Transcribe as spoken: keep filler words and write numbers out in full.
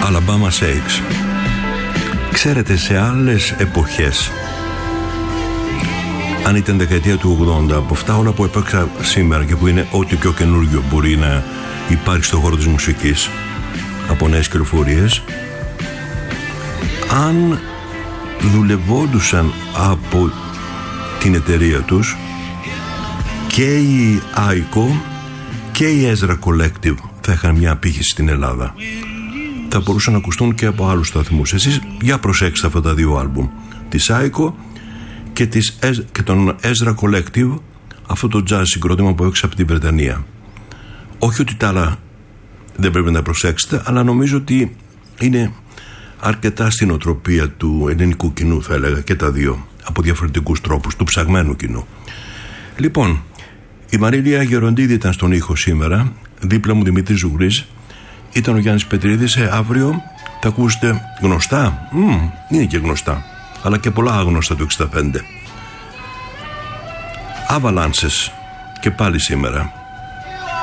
Alabama Shakes. Ξέρετε, σε άλλες εποχές, αν ήταν δεκαετία του ογδόντα, από αυτά όλα που έπαιξα σήμερα και που είναι ό,τι πιο καινούργιο μπορεί να υπάρχει στον χώρο της μουσικής, από νέες κυκλοφορίες, αν δουλευόντουσαν από την εταιρεία τους και η άικο και η Ezra Collective θα είχαν μια απήχηση στην Ελλάδα. Θα μπορούσαν να ακουστούν και από άλλους σταθμούς. Εσείς για προσέξτε αυτά τα δύο άλμπουμ, της άικο και, της, και τον Ezra Collective, αυτό το jazz συγκρότημα που έξω από την Βρετανία. Όχι ότι τα άλλα δεν πρέπει να προσέξετε, αλλά νομίζω ότι είναι αρκετά στην οτροπία του ελληνικού κοινού, θα έλεγα, και τα δύο, από διαφορετικούς τρόπους, του ψαγμένου κοινού. Λοιπόν, η Μαρίλια Γεροντίδη ήταν στον ήχο σήμερα, δίπλα μου Δημήτρης Ζουγρής, ήταν ο Γιάννης Πετρίδης. ε, αύριο θα ακούσετε γνωστά, mm, είναι και γνωστά, αλλά και πολλά άγνωστα του εξήντα πέντε. Avalanches και πάλι σήμερα.